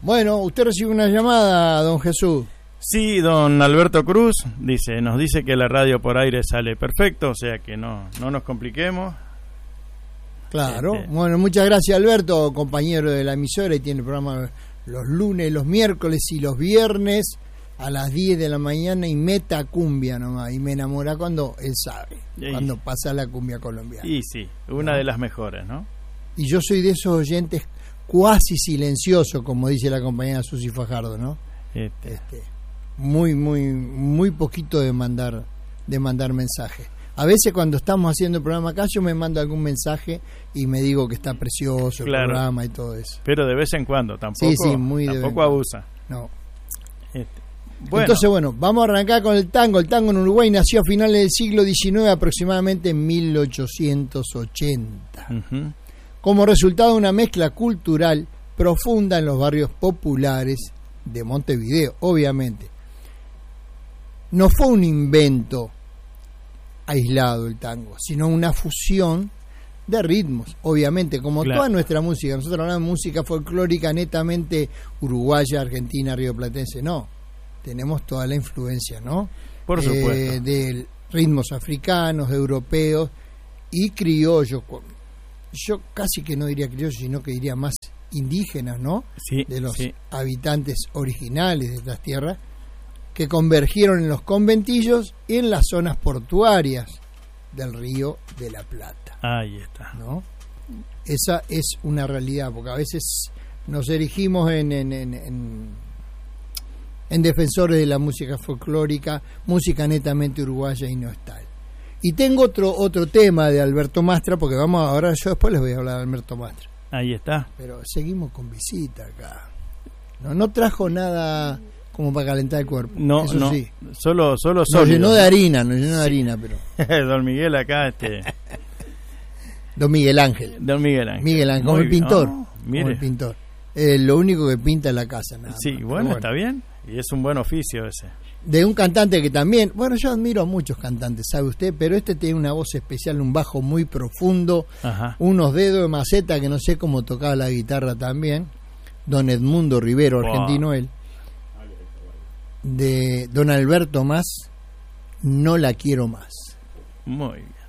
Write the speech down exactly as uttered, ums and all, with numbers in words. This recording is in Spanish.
Bueno, usted recibe una llamada, don Jesús. Sí, don Alberto Cruz dice, nos dice que la radio por aire sale perfecto, o sea que no, no nos compliquemos. Claro, este... bueno, muchas gracias Alberto, compañero de la emisora, y tiene el programa los lunes, los miércoles y los viernes a las diez de la mañana, y meta cumbia nomás, y me enamora cuando él sabe, y, cuando pasa la cumbia colombiana. Y sí, una ¿no? de las mejores, ¿no? Y yo soy de esos oyentes cuasi silenciosos, como dice la compañera Susi Fajardo, ¿no? Este... este muy, muy, muy poquito de mandar, de mandar mensajes. A veces cuando estamos haciendo el programa acá, yo me mando algún mensaje y me digo que está precioso el claro, programa y todo eso. Pero de vez en cuando, tampoco, sí, sí, muy tampoco abusa. No. Este, bueno. Entonces, bueno, vamos a arrancar con el tango. El tango en Uruguay nació a finales del siglo diecinueve, aproximadamente en mil ochocientos ochenta. Uh-huh. Como resultado de una mezcla cultural profunda en los barrios populares de Montevideo, obviamente. No fue un invento aislado el tango, sino una fusión de ritmos, obviamente, como claro. toda nuestra música. Nosotros hablamos de música folclórica netamente uruguaya, argentina, rioplatense, no. Tenemos toda la influencia, ¿no? Por supuesto. Eh, de ritmos africanos, europeos y criollos. Yo casi que no diría criollos, sino que diría más indígenas, ¿no? Sí, de los sí. originales de estas tierras, que convergieron en los conventillos y en las zonas portuarias del Río de la Plata. Ahí está. ¿No? Esa es una realidad, porque a veces nos erigimos en, en, en, en, en defensores de la música folclórica, música netamente uruguaya, y no es tal. Y tengo otro otro tema de Alberto Mastra, porque vamos ahora, yo después les voy a hablar de Alberto Mastra. Ahí está. Pero seguimos con visita acá. No, no trajo nada como para calentar el cuerpo. No, eso no. Sí. Solo, solo Nos sólido. llenó de harina, nos llenó de sí. harina, pero. Don Miguel acá, este. Don Miguel Ángel. Don Miguel Ángel. Miguel Ángel, como el pintor. Oh, mire. Como el pintor. Eh, lo único que pinta es la casa, nada Sí, más. bueno, bueno, está bien. Y es un buen oficio ese. De un cantante que también, bueno, yo admiro a muchos cantantes, sabe usted, pero este tiene una voz especial, un bajo muy profundo, Ajá. unos dedos de maceta que no sé cómo tocaba la guitarra también. Don Edmundo Rivero, wow. argentino él. De Don Alberto Más, No la quiero más. Muy bien.